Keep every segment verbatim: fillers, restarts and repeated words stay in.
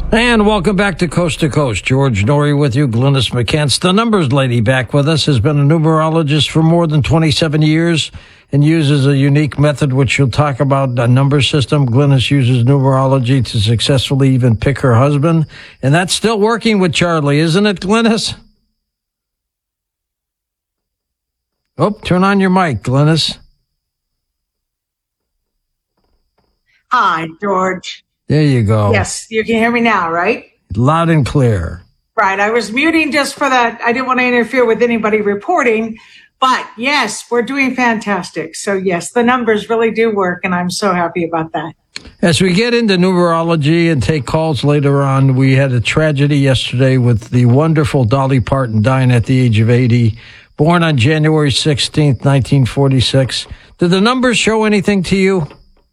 And welcome back to Coast to Coast. George Noory with you, Glynis McCants. The numbers lady back with us has been a numerologist for more than twenty-seven years and uses a unique method, which she'll talk about, a number system. Glynis uses numerology to successfully even pick her husband. And that's still working with Charlie, isn't it, Glynis? Oh, turn on your mic, Glynis. Hi, George. There you go. Yes, you can hear me now, right? Loud and clear. Right. I was muting just for that. I didn't want to interfere with anybody reporting. But yes, we're doing fantastic. So yes, the numbers really do work, and I'm so happy about that. As we get into numerology and take calls later on, we had a tragedy yesterday with the wonderful Dolly Parton dying at the age of eighty, born on January sixteenth, nineteen forty-six. Did the numbers show anything to you?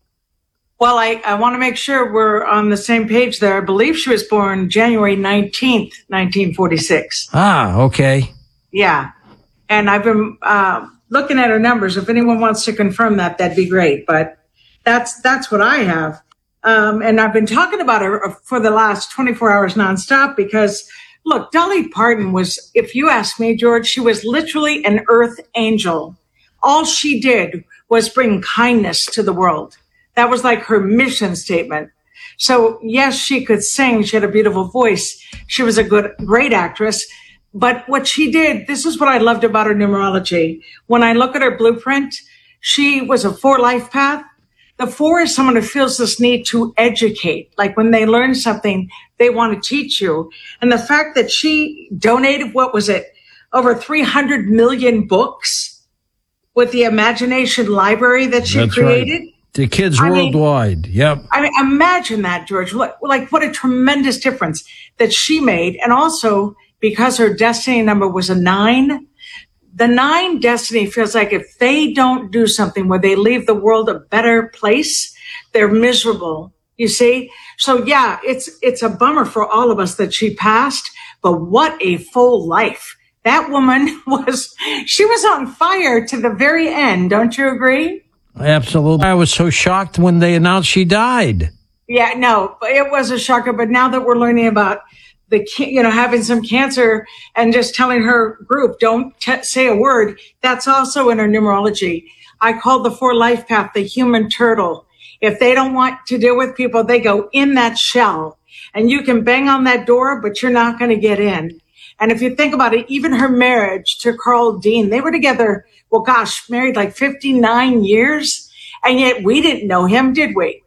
Well, I, I want to make sure we're on the same page there. I believe she was born January nineteenth, nineteen forty-six. Ah, okay. Yeah. And I've been uh, looking at her numbers. If anyone wants to confirm that, that'd be great. But that's that's what I have. Um, and I've been talking about her for the last twenty-four hours nonstop because, look, Dolly Parton was, if you ask me, George, she was literally an earth angel. All she did was bring kindness to the world. That was like her mission statement. So yes, she could sing. She had a beautiful voice. She was a good, great actress. But what she did, this is what I loved about her numerology. When I look at her blueprint, she was a four life path. The four is someone who feels this need to educate. Like when they learn something, they want to teach you. And the fact that she donated, what was it, over three hundred million books with the Imagination Library that she That's created. Right. The kids I worldwide. Mean, yep. I mean, imagine that, George. Like, what a tremendous difference that she made. And also, because her destiny number was a nine, the nine destiny feels like if they don't do something where they leave the world a better place, they're miserable. You see? So yeah, it's, it's a bummer for all of us that she passed, but what a full life. That woman was, she was on fire to the very end. Don't you agree? Absolutely. I was so shocked when they announced she died. Yeah, no, it was a shocker. But now that we're learning about the, you know, having some cancer and just telling her group, don't t- say a word, that's also in her numerology. I call the four life path the human turtle. If they don't want to deal with people, they go in that shell. And you can bang on that door, but you're not going to get in. And if you think about it, even her marriage to Carl Dean, they were together, well, gosh, married like fifty-nine years. And yet we didn't know him, did we?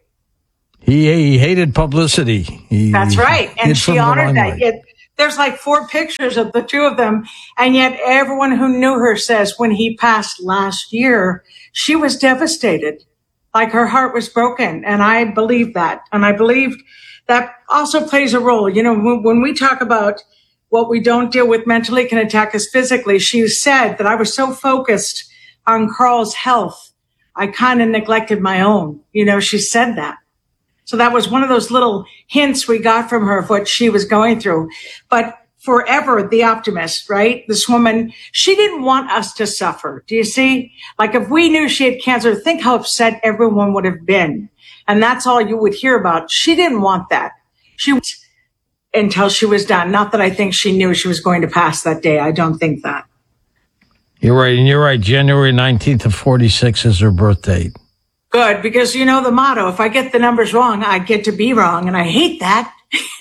He, he hated publicity. He, That's right. And she honored that. Limelight. Yet there's like four pictures of the two of them. And yet everyone who knew her says when he passed last year, she was devastated. Like her heart was broken. And I believe that. And I believed that also plays a role. You know, when, when we talk about what we don't deal with mentally can attack us physically. She said that I was so focused on Carl's health, I kind of neglected my own. You know, she said that. So that was one of those little hints we got from her of what she was going through. But forever the optimist, right? This woman, she didn't want us to suffer. Do you see? Like if we knew she had cancer, think how upset everyone would have been. And that's all you would hear about. She didn't want that. She until she was done. Not that I think she knew she was going to pass that day. I don't think that. You're right. And you're right. January nineteenth of forty-six is her birth date. Good. Because you know the motto, if I get the numbers wrong, I get to be wrong. And I hate that.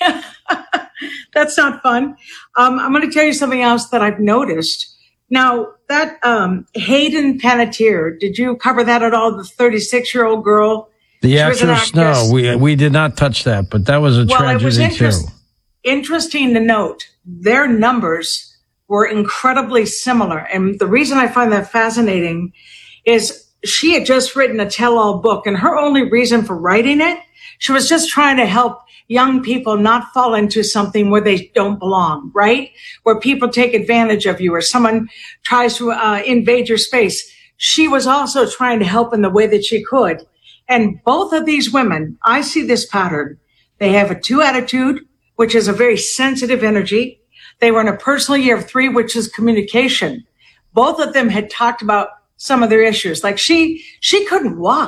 That's not fun. Um, I'm going to tell you something else that I've noticed. Now that, um, Hayden Panettiere, did you cover that at all? The thirty-six year old girl? The actress, no, we, we did not touch that, but that was a well, tragedy it was interest- too. Interesting to note, their numbers were incredibly similar. And the reason I find that fascinating is she had just written a tell-all book, and her only reason for writing it, she was just trying to help young people not fall into something where they don't belong, right? Where people take advantage of you or someone tries to uh, invade your space. She was also trying to help in the way that she could. And both of these women, I see this pattern. They have a two attitude, which is a very sensitive energy. They were in a personal year of three, which is communication. Both of them had talked about some of their issues. Like she, she couldn't walk.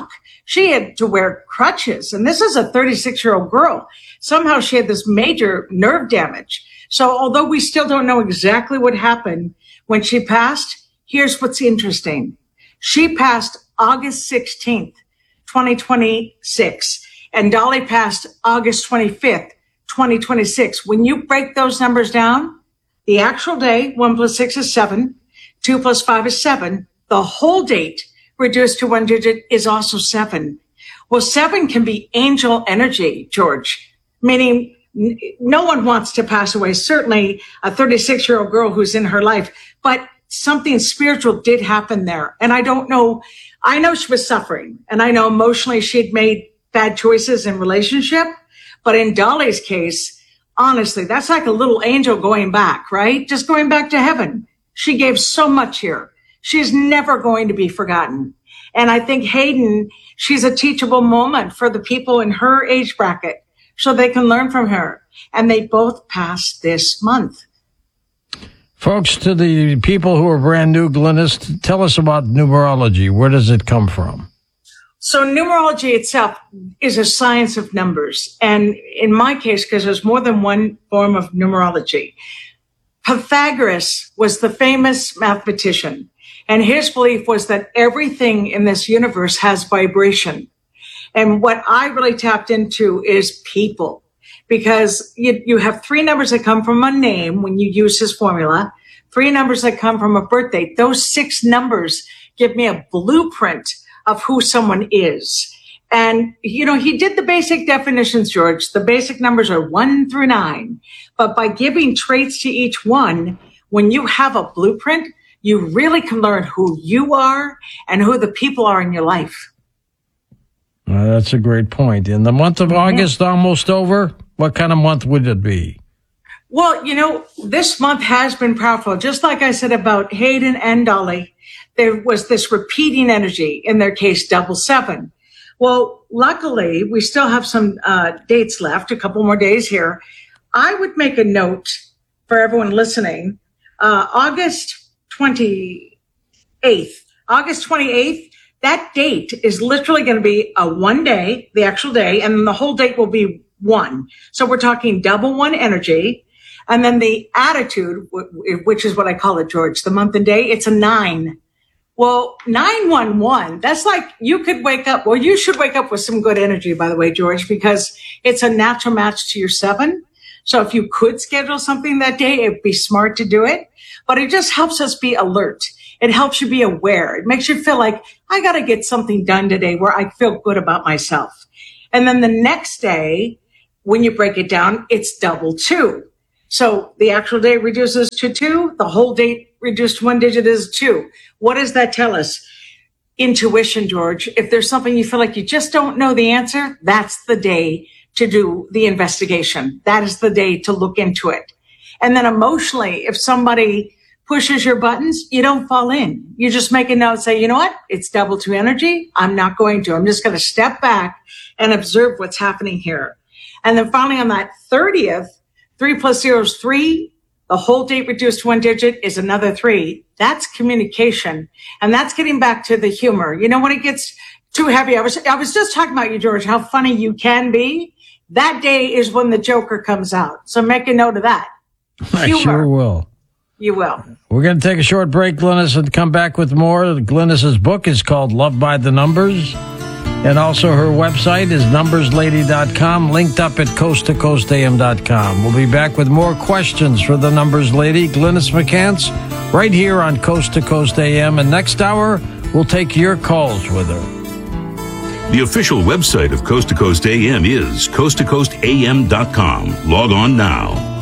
She had to wear crutches. And this is a thirty-six-year-old girl. Somehow she had this major nerve damage. So although we still don't know exactly what happened when she passed, here's what's interesting. She passed August sixteenth, twenty twenty-six, and Dolly passed August twenty-fifth, twenty twenty-six. When you break those numbers down, the actual day, one plus six is seven, two plus five is seven. The whole date reduced to one digit is also seven. Well, seven can be angel energy, George, meaning n- no one wants to pass away. Certainly a thirty-six-year-old girl who's in her life, but something spiritual did happen there. And I don't know, I know she was suffering, and I know emotionally she'd made bad choices in relationship. But in Dolly's case, honestly, that's like a little angel going back, right? Just going back to heaven. She gave so much here. She's never going to be forgotten. And I think Hayden, she's a teachable moment for the people in her age bracket so they can learn from her. And they both passed this month. Folks, to the people who are brand new, Glynis, tell us about numerology. Where does it come from? So numerology itself is a science of numbers. And in my case, because there's more than one form of numerology, Pythagoras was the famous mathematician. And his belief was that everything in this universe has vibration. And what I really tapped into is people, because you, you have three numbers that come from a name when you use his formula, three numbers that come from a birth date. Those six numbers give me a blueprint of who someone is. And, you know, he did the basic definitions, George. The basic numbers are one through nine. But by giving traits to each one, when you have a blueprint, you really can learn who you are and who the people are in your life. Uh, that's a great point. In the month of August, almost over, what kind of month would it be? Well, you know, this month has been powerful. Just like I said about Hayden and Dolly, there was this repeating energy, in their case, double seven. Well, luckily, we still have some uh, dates left, a couple more days here. I would make a note for everyone listening. Uh, August twenty-eighth, August twenty-eighth, that date is literally going to be a one day, the actual day, and the whole date will be one. So we're talking double one energy. And then the attitude, which is what I call it, George, the month and day, it's a nine. Well, nine one one, that's like you could wake up. Well, you should wake up with some good energy, by the way, George, because it's a natural match to your seven. So if you could schedule something that day, it'd be smart to do it. But it just helps us be alert. It helps you be aware. It makes you feel like I got to get something done today where I feel good about myself. And then the next day, when you break it down, it's double two. So the actual day reduces to two. The whole date reduced to one digit is two. What does that tell us? Intuition, George. If there's something you feel like you just don't know the answer, that's the day to do the investigation. That is the day to look into it. And then emotionally, if somebody pushes your buttons, you don't fall in. You just make a note, say, you know what? It's double two energy. I'm not going to. I'm just going to step back and observe what's happening here. And then finally on that thirtieth, three plus zero is three. The whole date reduced to one digit is another three. That's communication. And that's getting back to the humor. You know, when it gets too heavy, I was, I was just talking about you, George, how funny you can be. That day is when the Joker comes out. So make a note of that. I Humor. sure will. You will. We're going to take a short break, Glynis, and come back with more. Glynis's book is called Love by the Numbers. And also her website is numbers lady dot com, linked up at coast to coast a m dot com. We'll be back with more questions for the Numbers Lady, Glynis McCants, right here on Coast to Coast A M. And next hour, we'll take your calls with her. The official website of Coast to Coast A M is coast to coast a m dot com. Log on now.